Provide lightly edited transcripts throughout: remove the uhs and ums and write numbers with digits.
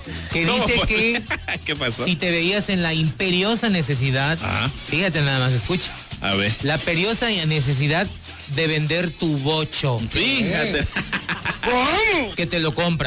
que dice que ¿Qué pasó? si te veías en la imperiosa necesidad, fíjate nada más, escucha. A ver. La imperiosa necesidad de vender tu bocho. Fíjate. ¿Cómo? Que te lo compran.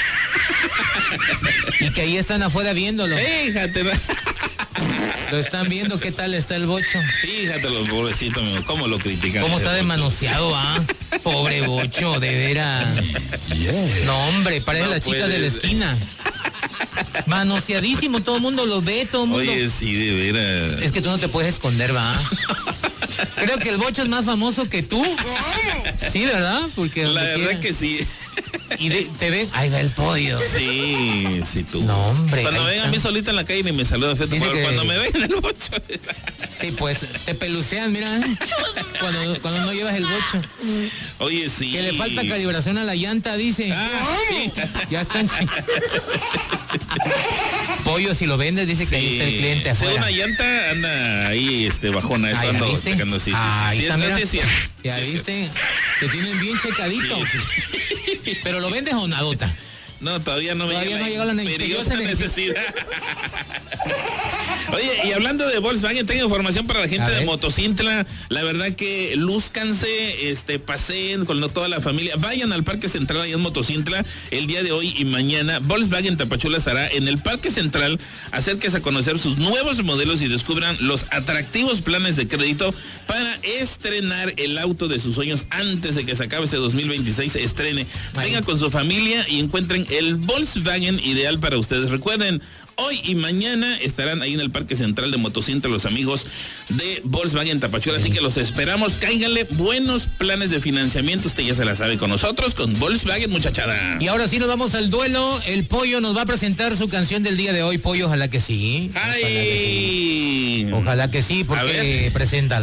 Y que ahí están afuera viéndolo. Fíjate. Lo están viendo, ¿qué tal está el bocho? Fíjate los pobrecitos, cómo lo critican. ¿Cómo está de manoseado, Pobre bocho, de veras. No, hombre, parece la chica de la esquina. Manoseadísimo, todo el mundo lo ve, todo el mundo. Oye, sí, de veras. Es que tú no te puedes esconder, ¿va? Creo que el bocho es más famoso que tú. Sí, ¿verdad? Porque la verdad que sí. Y te ven, ahí va el pollo. Sí, tú. No, hombre. Cuando ven a mí solita en la calle ni me saludan. Cuando me ven en el bocho. Sí, pues te pelucean, mira. Cuando no llevas el bocho. Oye, sí. Que le falta calibración a la llanta, dice. Sí. Ya están. Pollo, si lo vendes, dice que ahí está el cliente afuera. Si una llanta anda ahí bajona, eso ando checando. Sí. Es cierto. Ya viste, te tienen bien checadito. Sí. ¿Pero lo vendes o nadota? No, todavía no llegó la imperiosa necesidad. Oye, y hablando de Volkswagen, tengo información para la gente de Motocintla. La verdad que lúzcanse, paseen con toda la familia. Vayan al Parque Central allá en Motocintla el día de hoy y mañana. Volkswagen Tapachula estará en el Parque Central. Acérquese a conocer sus nuevos modelos y descubran los atractivos planes de crédito para estrenar el auto de sus sueños antes de que se acabe ese 2026. Se estrene. Vengan con su familia y encuentren el Volkswagen ideal para ustedes. Recuerden, hoy y mañana estarán ahí en el Parque Central de Motocintla los amigos de Volkswagen Tapachula, así que los esperamos. Cáiganle buenos planes de financiamiento, usted ya se la sabe con nosotros, con Volkswagen, muchachada. Y ahora sí nos vamos al duelo. El Pollo nos va a presentar su canción del día de hoy. Pollo, ojalá que sí. ¡Ay! Ojalá que sí, porque presenta